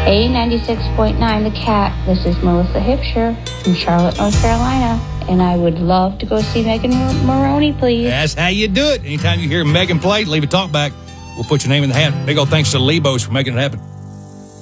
A96.9 The Cat. This is Melissa Hipsher from Charlotte, North Carolina. And I would love to go see Megan Maroney, please. That's how you do it. Anytime you hear Megan play, leave a talk back. We'll put your name in the hat. Big old thanks to Lebos for making it happen.